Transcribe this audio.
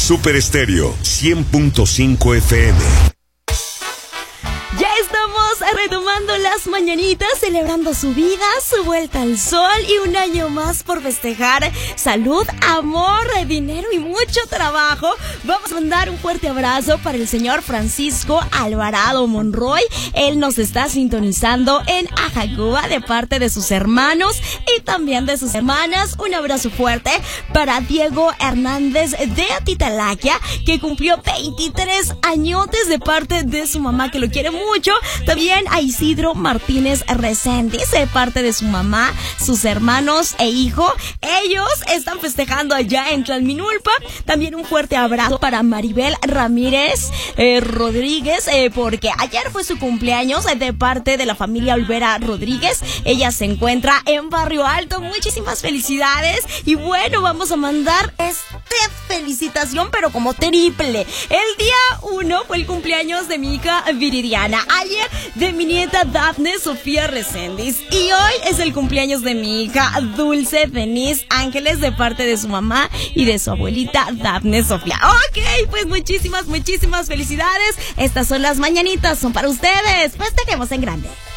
Super Estéreo 100.5 FM. Ya estamos retomando las mañanitas, celebrando su vida, su vuelta al sol y un año más por festejar salud, amor, dinero y mucho trabajo. Vamos a mandar un fuerte abrazo para el señor Francisco Alvarado Monroy. Él nos está sintonizando en Ajacuba de parte de sus hermanos y también de sus hermanas. Un abrazo fuerte para Diego Hernández de Atitalaquia, que cumplió 23 añotes de parte de su mamá, que lo quiere mucho. También a Isidro Martínez Reséndiz de parte de su mamá, sus hermanos e hijo. Ellos están festejando allá en Tlalminulpa. También un fuerte abrazo para Maribel Ramírez Rodríguez, porque ayer fue su cumpleaños de parte de la familia Olvera Rodríguez. Ella se encuentra en Barrio Alto. Muchísimas felicidades. Y bueno, vamos a mandar felicitación, pero como triple. El día 1 fue el cumpleaños de mi hija Viridiana. Ayer de mi nieta Dafne Sofía Reséndiz. Y hoy es el cumpleaños de mi hija Dulce Denise Ángeles de parte de su mamá y de su abuelita Dafne Sofía. Ok, pues muchísimas felicidades. Estas son las mañanitas, son para ustedes. Festejemos en grande.